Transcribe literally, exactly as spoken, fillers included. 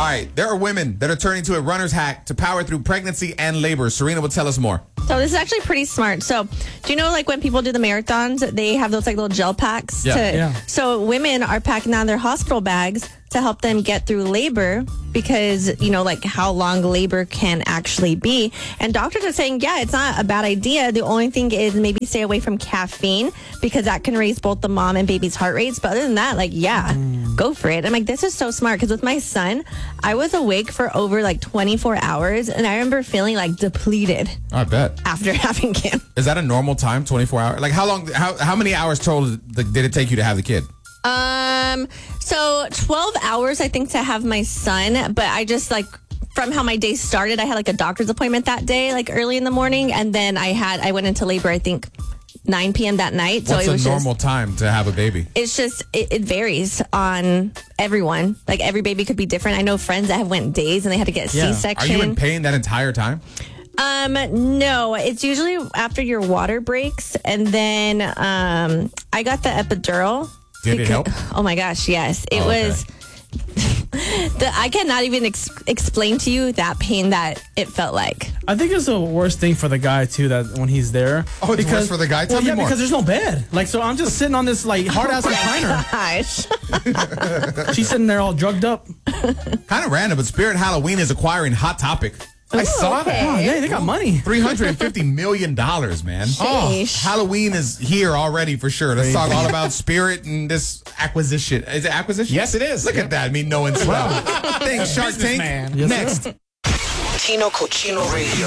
All right, there are women that are turning to a runner's hack to power through pregnancy and labor. Serena will tell us more. So this is actually pretty smart. So do you know, like, when people do the marathons, they have those like little gel packs? Yeah. To, Yeah. So women are packing down their hospital bags to help them get through labor because, you know, like how long labor can actually be. And doctors are saying, yeah, it's not a bad idea. The only thing is maybe stay away from caffeine because that can raise both the mom and baby's heart rates. But other than that, like, yeah, mm. go for it. I'm like, this is so smart because with my son, I was awake for over like twenty-four hours and I remember feeling like depleted. I bet. After having him. Is that a normal time, twenty-four hours? Like, how long, how, how many hours total did it take you to have the kid? Um, so twelve hours, I think, to have my son, but I just like from how my day started, I had like a doctor's appointment that day, like early in the morning. And then I had, I went into labor, I think nine p.m. that night. So What's it was a normal just, time to have a baby? It's just, it, it varies on everyone. Like every baby could be different. I know friends that have went days and they had to get Yeah. C-section. Are you in pain that entire time? Um, no, it's usually after your water breaks. And then, um, I got the epidural. Did it help? Oh my gosh, yes. It Oh, okay. was, the, I cannot even ex- explain to you that pain that it felt like. I think it's the worst thing for the guy too, that when he's there. Oh, it's worse for the guy? Tell Well, me yeah, more. because there's no bed. Like, so I'm just sitting on this like hard ass recliner. Gosh. She's sitting there all drugged up. Kind of random, but Spirit Halloween is acquiring Hot Topic. I saw okay. that. Oh, yeah, they got money. three hundred fifty million dollars, man. Oh, Sheesh. Halloween is here already for sure. Let's talk all about Spirit and this acquisition. Is it acquisition? Yes, it is. Look at that. Me knowing stuff. Thanks, Shark Tank. Businessman. Yes, Next. sir. Tino Cochino Radio.